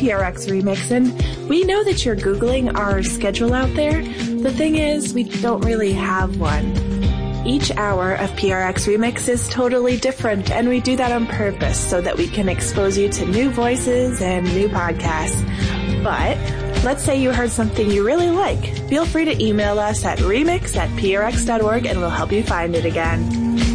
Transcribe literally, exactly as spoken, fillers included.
P R X Remix, and we know that you're Googling our schedule out there. The thing is, we don't really have one. Each hour of P R X Remix is totally different, and we do that on purpose so that we can expose you to new voices and new podcasts. But let's say you heard something you really like. Feel free to email us at remix at prx dot org, and we'll help you find it again.